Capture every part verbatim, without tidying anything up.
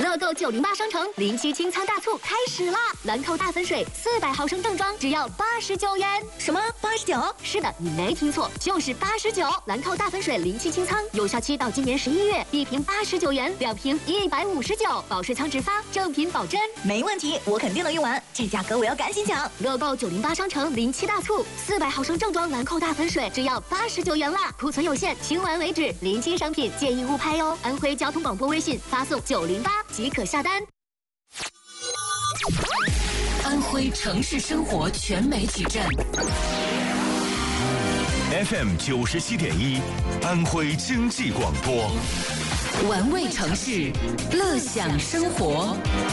乐购九零八商城零七清仓大促开始啦！兰蔻大粉水四百毫升正装只要八十九元。 什么八十九？ 是的，你没听错，就是八十九。兰蔻大粉水零七清仓有效期到今年十一月，一瓶八十九元，两瓶一百五十九，保税仓直发，正品保真。 没问题，我肯定能用完，这价格我要赶紧抢！ 乐购九零八商城零七大促，四百毫升正装兰蔻大粉水只要八十九元啦，库存有限，清完为止，临期商品建议勿拍哦。安徽交通广播微信发送九零八即可下单。 安徽城市生活全媒体站 F M 九十七点一，安徽经济广播， 玩味城市，乐享生活。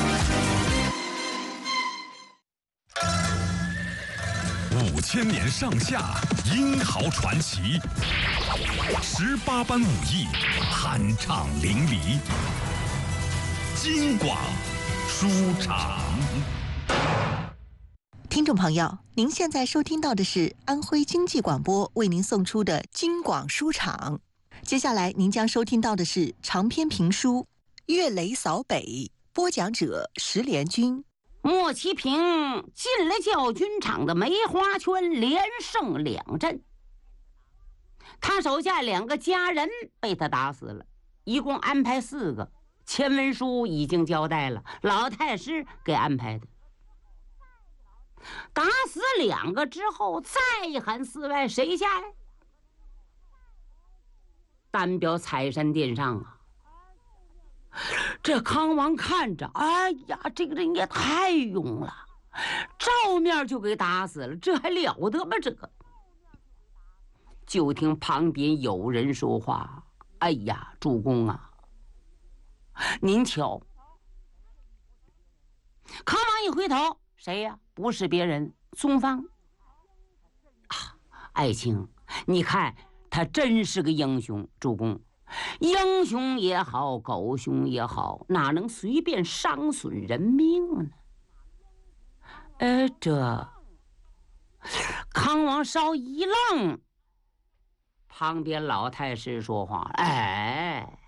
五千年上下，英豪传奇，十八般武艺，酣畅淋漓。京广书场。 听众朋友，您现在收听到的是安徽经济广播为您送出的京广书场。接下来您将收听到的是长篇评书《岳雷扫北》，播讲者石连军。 莫其平进了教军场的梅花圈，连胜两阵。他手下两个家人被他打死了，一共安排四个。前文书已经交代了，老太师给安排的。打死两个之后，再喊四外谁下呀？单表采山殿上啊！这康王看着，哎呀，这个人也太勇了，照面就给打死了，这还了得吗？这个。就听旁边有人说话：“哎呀，主公啊，您瞧。”康王一回头，谁呀？不是别人，宗方。啊，爱卿，你看他真是个英雄，主公。英雄也好，狗熊也好，哪能随便伤损人命呢？呃，这康王稍一愣，旁边老太师说话：“哎，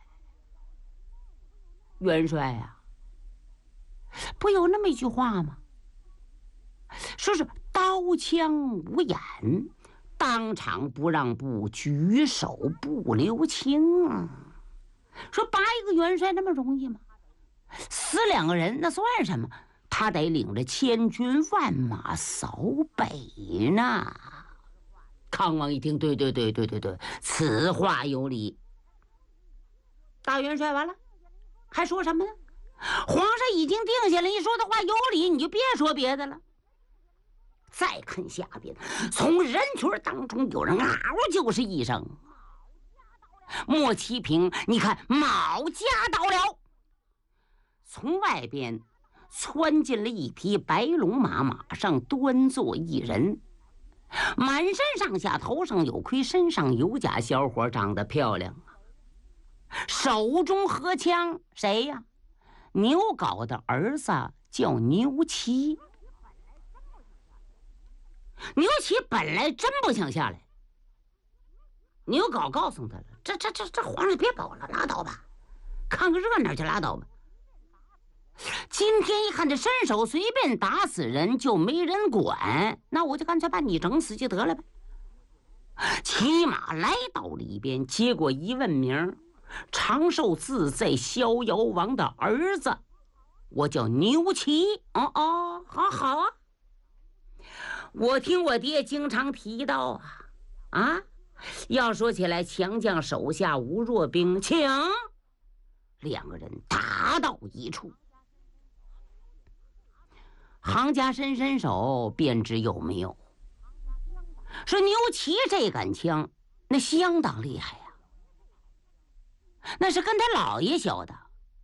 元帅呀、啊，不有那么一句话吗？说是刀枪无眼，当场不让步，举手不留情。说拔一个元帅那么容易吗？死两个人那算什么？他得领着千军万马扫北呢。”康王一听，对对对对对对，此话有理。大元帅完了，还说什么呢？皇上已经定下了，你说的话有理，你就别说别的了。再看下边，从人群当中有人嗷就是一声：“莫其平，你看卯家到了！”从外边窜进了一匹白龙马，马上端坐一人，满身上下头上有盔，身上有甲，小伙长得漂亮啊，手中合枪，谁呀？牛皋的儿子叫牛齐。牛齐本来真不想下来，牛皋告诉他了：“这这这这皇上别保了，拉倒吧，看个热闹就拉倒吧。”今天一看这伸手随便打死人就没人管，那我就干脆把你整死就得了呗。骑马来到里边，结果一问名，长寿自在逍遥王的儿子，我叫牛齐。哦哦，好好啊。我听我爹经常提到啊，啊，要说起来，强将手下无弱兵，请两个人打到一处。行家伸伸手，便知有没有。说牛齐这杆枪，那相当厉害呀、啊，那是跟他姥爷学的。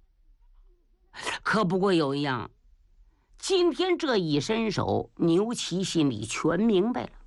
可不过有一样，今天这一伸手，牛齐心里全明白了。